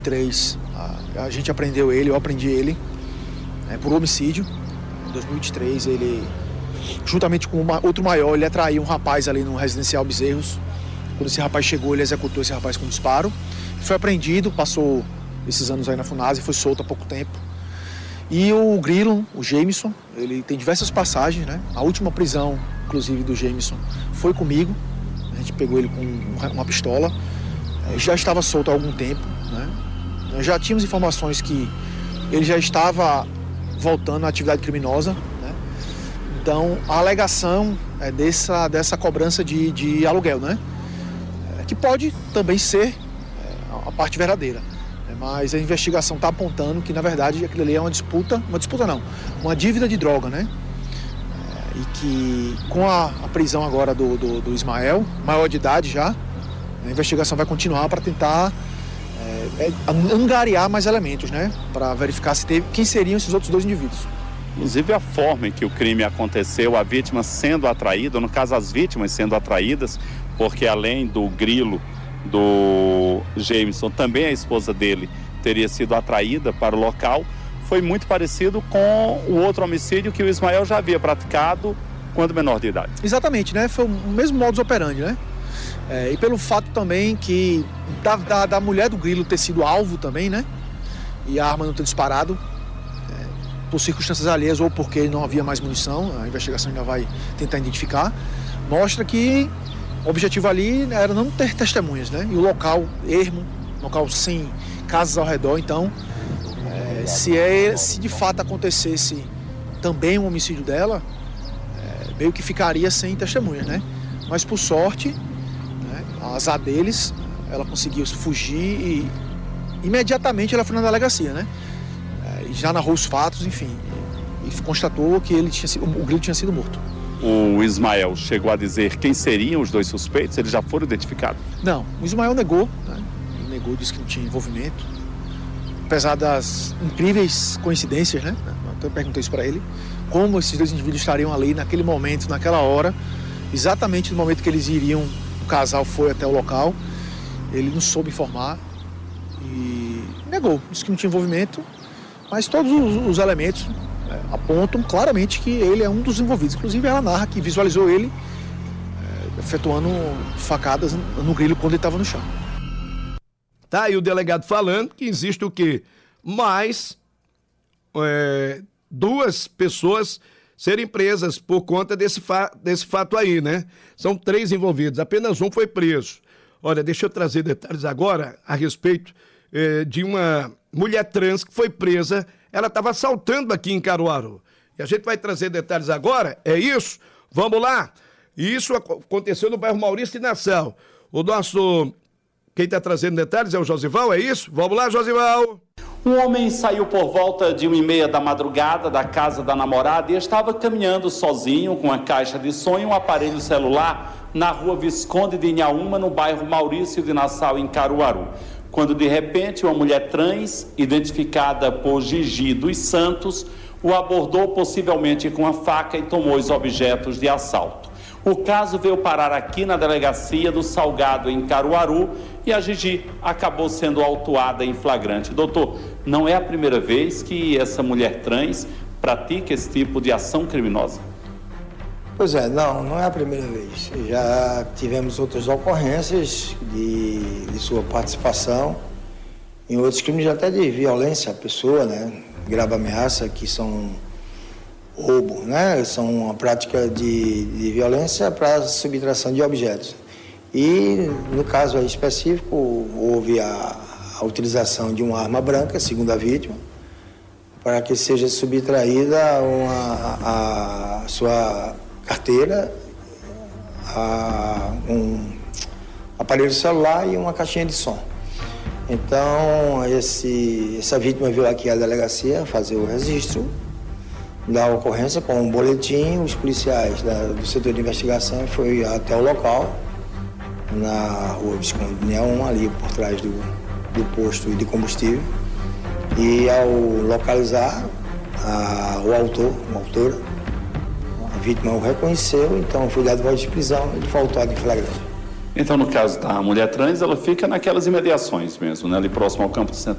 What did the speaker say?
2003, a gente aprendeu ele, eu aprendi ele, por homicídio. Em 2023, ele, juntamente com outro maior, ele atraiu um rapaz ali no residencial Bezerros. Quando esse rapaz chegou, ele executou esse rapaz com um disparo. Foi apreendido, passou esses anos aí na FUNASA e foi solto há pouco tempo. E o Grilo, o Jameson, ele tem diversas passagens, né? A última prisão, inclusive, do Jameson foi comigo. A gente pegou ele com uma pistola. Já estava solto há algum tempo, né? Nós já tínhamos informações que ele já estava voltando à atividade criminosa, né? Então, a alegação é dessa cobrança de aluguel, né? Que pode também ser a parte verdadeira. Mas a investigação está apontando que, na verdade, aquilo ali é uma dívida de droga, né? E que com a prisão agora do Ismael, maior de idade já, a investigação vai continuar para tentar angariar mais elementos, né? Para verificar quem seriam esses outros dois indivíduos. Inclusive a forma em que o crime aconteceu, a vítima sendo atraída, no caso as vítimas sendo atraídas, porque além do Grilo, do Jameson, também a esposa dele teria sido atraída para o local, foi muito parecido com o outro homicídio que o Ismael já havia praticado quando menor de idade. Exatamente, né? Foi o mesmo modus operandi, né? E pelo fato também que da mulher do Grilo ter sido alvo também, né? E a arma não ter disparado, por circunstâncias alheias ou porque não havia mais munição, a investigação ainda vai tentar identificar, mostra que o objetivo ali era não ter testemunhas, né? E o local ermo, local sem casas ao redor, então, se de fato acontecesse também um homicídio dela, meio que ficaria sem testemunhas, né? Mas por sorte, né, azar deles, ela conseguiu fugir e imediatamente ela foi na delegacia, né? E já narrou os fatos, enfim, e constatou que o Grilo tinha sido morto. O Ismael chegou a dizer quem seriam os dois suspeitos? Eles já foram identificados? Não, o Ismael negou, né? Ele negou, disse que não tinha envolvimento. Apesar das incríveis coincidências, né? Eu perguntei isso para ele, como esses dois indivíduos estariam ali naquele momento, naquela hora, exatamente no momento que eles iriam, o casal foi até o local, ele não soube informar e negou, disse que não tinha envolvimento, mas todos os elementos apontam claramente que ele é um dos envolvidos. Inclusive ela narra que visualizou ele efetuando facadas no Grilo quando ele estava no chão. Tá aí o delegado falando que existe o quê? Mais duas pessoas serem presas por conta desse fato aí, né? São 3 envolvidos, apenas um foi preso. Olha, deixa eu trazer detalhes agora a respeito de uma mulher trans que foi presa. Ela estava assaltando aqui em Caruaru. E a gente vai trazer detalhes agora, é isso? Vamos lá? Isso aconteceu no bairro Maurício de Nassau. Quem está trazendo detalhes é o Josival, é isso? Vamos lá, Josival! Um homem saiu por volta de 1h30 da madrugada da casa da namorada e estava caminhando sozinho com a caixa de som e um aparelho celular na rua Visconde de Inhaúma, no bairro Maurício de Nassau, em Caruaru. Quando de repente uma mulher trans, identificada por Gigi dos Santos, o abordou possivelmente com a faca e tomou os objetos de assalto. O caso veio parar aqui na delegacia do Salgado, em Caruaru, e a Gigi acabou sendo autuada em flagrante. Doutor, não é a primeira vez que essa mulher trans pratica esse tipo de ação criminosa? Pois é, não é a primeira vez. Já tivemos outras ocorrências de sua participação em outros crimes até de violência à pessoa, né? Grave ameaça, que são roubo, né? São uma prática de violência para subtração de objetos. E no caso aí específico, houve a utilização de uma arma branca, segundo a vítima, para que seja subtraída a sua carteira, um aparelho celular e uma caixinha de som. Então, essa vítima veio aqui à delegacia fazer o registro da ocorrência com um boletim. Os policiais do setor de investigação foi até o local, na rua Visconde de Inhaúma, ali por trás do posto de combustível. E ao localizar o autor, a vítima o reconheceu, então foi dado voz de prisão e foi autuado em flagrante. Então, no caso da mulher trans, ela fica naquelas imediações mesmo, né? Ali próximo ao campo de